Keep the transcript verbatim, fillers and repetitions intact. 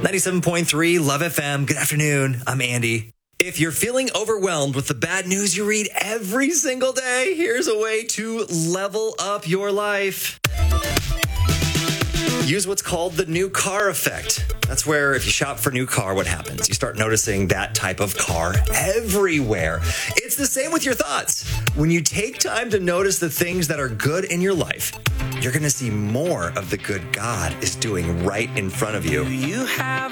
ninety-seven point three Love F M. Good afternoon. I'm Andy. If you're feeling overwhelmed with the bad news you read every single day, here's a way to level up your life. Use what's called the new car effect. That's where if you shop for a new car, what happens? You start noticing that type of car everywhere. It's the same with your thoughts. When you take time to notice the things that are good in your life, you're going to see more of the good God is doing right in front of you. You have